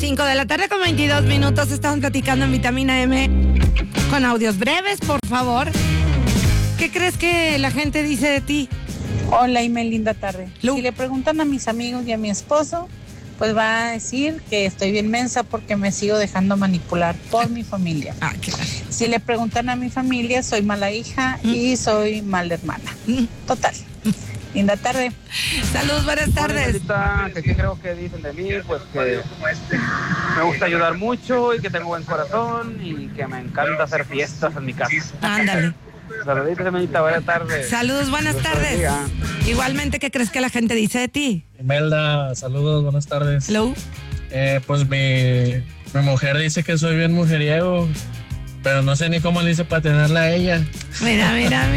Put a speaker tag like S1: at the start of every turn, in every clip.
S1: 5 de la tarde con 22 minutos. Estamos platicando en Vitamina M con audios breves, por favor. ¿Qué crees que la gente dice de ti?
S2: Hola, Ime, linda tarde.
S1: Lu.
S2: Si le preguntan a mis amigos y a mi esposo, pues va a decir que estoy bien mensa porque me sigo dejando manipular por mi familia.
S1: Ah, claro.
S2: Si le preguntan a mi familia, soy mala hija y soy mala hermana. Total. Linda tarde.
S1: Saludos, buenas tardes.
S3: ¿Qué creo que dicen de mí? Pues que me gusta ayudar mucho y que tengo buen corazón y que me encanta hacer fiestas en mi casa.
S1: Ándale.
S3: Saluditos, señorita, buenas tardes.
S1: Saludos, buenas
S3: Dios te
S1: tardes.
S3: bendiga.
S1: Igualmente, ¿qué crees que la gente dice de ti?
S4: Imelda, saludos, buenas tardes.
S1: Hello.
S4: Pues mi mujer dice que soy bien mujeriego, pero no sé ni cómo le hice para tenerla a ella.
S1: Mira.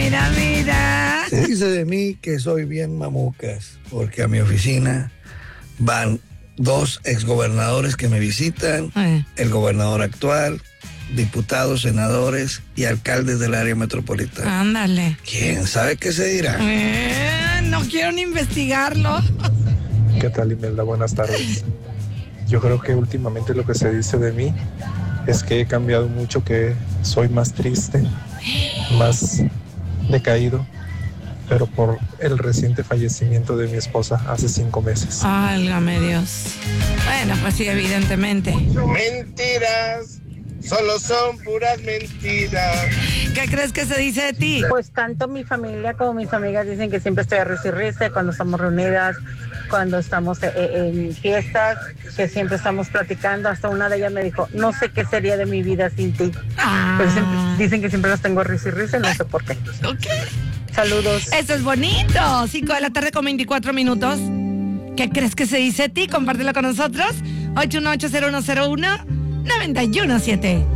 S5: Se dice de mí que soy bien mamucas, porque a mi oficina van 2 exgobernadores que me visitan, el gobernador actual, diputados, senadores y alcaldes del área metropolitana.
S1: Ándale.
S5: ¿Quién sabe qué se dirá?
S1: No quiero ni investigarlo.
S6: ¿Qué tal, Imelda? Buenas tardes. Yo creo que últimamente lo que se dice de mí es que he cambiado mucho, que soy más triste, más decaído, pero por el reciente fallecimiento de mi esposa hace 5 meses.
S1: Válgame Dios. Bueno, pues sí, evidentemente.
S7: Mentiras, solo son puras mentiras.
S1: ¿Qué crees que se dice de ti?
S2: Pues tanto mi familia como mis amigas dicen que siempre estoy a risa y risa cuando estamos reunidas, cuando estamos en fiestas, que siempre estamos platicando. Hasta una de ellas me dijo, no sé qué sería de mi vida sin ti. Pero dicen que siempre las tengo a risa y risa, no sé por qué.
S1: Ok.
S2: Saludos.
S1: Eso es bonito. 5 de la tarde con 24 minutos. ¿Qué crees que se dice de ti? Compártelo con nosotros. 818-0101-917.